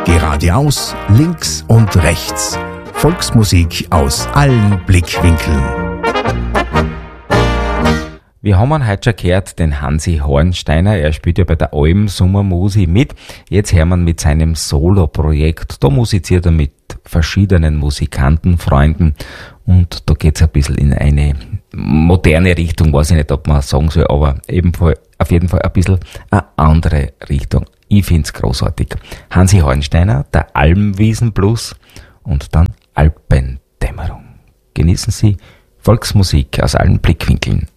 Geradeaus, links und rechts. Volksmusik aus allen Blickwinkeln. Wir haben ihn heute schon gehört, den Hansi Hornsteiner. Er spielt ja bei der Alm Sommermusi mit. Jetzt hören wir ihn mit seinem Solo-Projekt. Da musiziert er mit verschiedenen Musikantenfreunden und da geht's ein bisschen in eine moderne Richtung, weiß ich nicht, ob man sagen soll, aber auf jeden Fall ein bisschen eine andere Richtung. Ich find's großartig. Hansi Hornsteiner, der Almwiesenblues und dann Alpendämmerung. Genießen Sie Volksmusik aus allen Blickwinkeln.